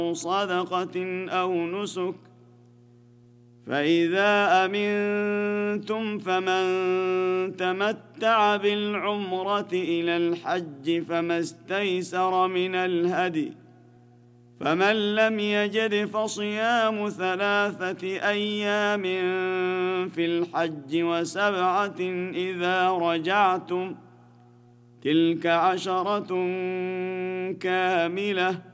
صدقة أو نسك، فإذا أمنتم فمن تمتع بالعمرة إلى الحج فما استيسر من الهدي، فمن لم يجد فصيام 3 أيام في الحج و7 إذا رجعتم، تلك 10 كاملة،